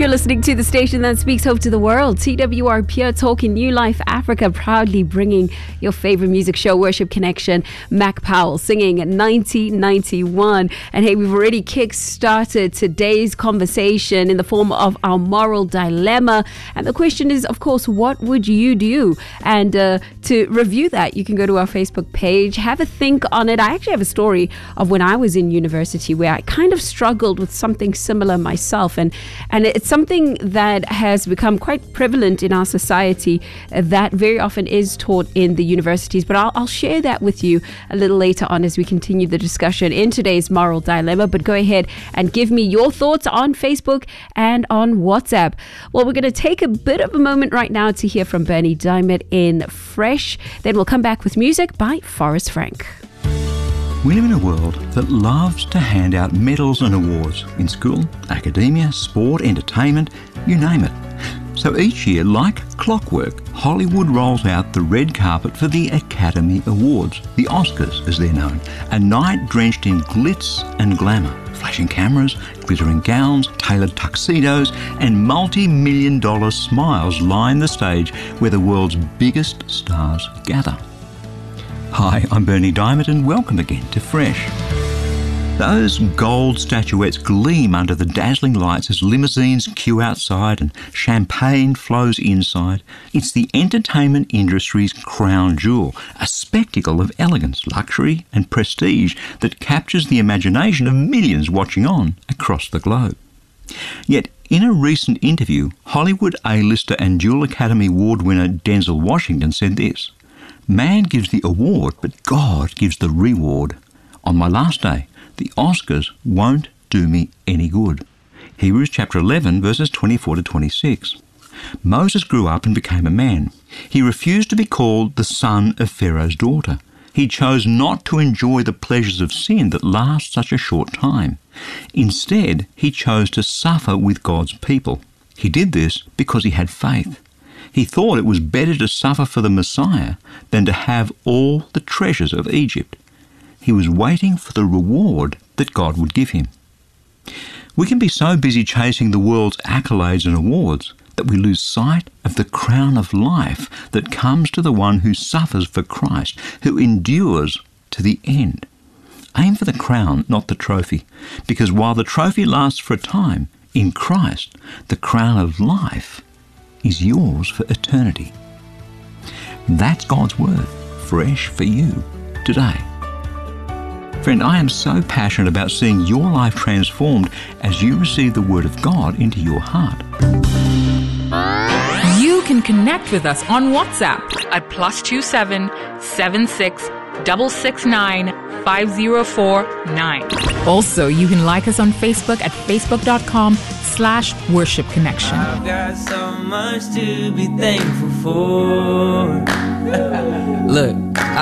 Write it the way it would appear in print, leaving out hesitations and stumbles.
You're listening to the station that speaks hope to the world. TWR Pure Talk in New Life Africa, proudly bringing your favorite music show, Worship Connection. Mac Powell singing 1991. And hey, we've already kick-started today's conversation in the form of our moral dilemma. And the question is, of course, what would you do? And to review that, you can go to our Facebook page, have a think on it. I actually have a story of when I was in university where I kind of struggled with something similar myself. And it's something that has become quite prevalent in our society that very often is taught in the universities. But I'll share that with you a little later on as we continue the discussion in today's moral dilemma. But go ahead and give me your thoughts on Facebook and on WhatsApp. Well, we're going to take a bit of a moment right now to hear from Bernie Diamond in Fresh. Then we'll come back with music by Forrest Frank. We live in a world that loves to hand out medals and awards in school, academia, sport, entertainment, you name it. So each year, like clockwork, Hollywood rolls out the red carpet for the Academy Awards, the Oscars as they're known, a night drenched in glitz and glamour, flashing cameras, glittering gowns, tailored tuxedos, and multi-million-dollar smiles line the stage where the world's biggest stars gather. Hi, I'm Bernie Diamond and welcome again to Fresh. Those gold statuettes gleam under the dazzling lights as limousines queue outside and champagne flows inside. It's the entertainment industry's crown jewel, a spectacle of elegance, luxury and prestige that captures the imagination of millions watching on across the globe. Yet, in a recent interview, Hollywood A-lister and dual Academy Award winner Denzel Washington said this: "Man gives the award, but God gives the reward. On my last day, the Oscars won't do me any good." Hebrews chapter 11, verses 24 to 26. Moses grew up and became a man. He refused to be called the son of Pharaoh's daughter. He chose not to enjoy the pleasures of sin that last such a short time. Instead, he chose to suffer with God's people. He did this because he had faith. He thought it was better to suffer for the Messiah than to have all the treasures of Egypt. He was waiting for the reward that God would give him. We can be so busy chasing the world's accolades and awards that we lose sight of the crown of life that comes to the one who suffers for Christ, who endures to the end. Aim for the crown, not the trophy, because while the trophy lasts for a time, in Christ, the crown of life is yours for eternity. That's God's word, fresh for you today. Friend, I am so passionate about seeing your life transformed as you receive the word of God into your heart. You can connect with us on WhatsApp at +27 76 669 5049. Also, you can like us on Facebook at facebook.com/Worship Connection. I've got so much to be thankful for. Look,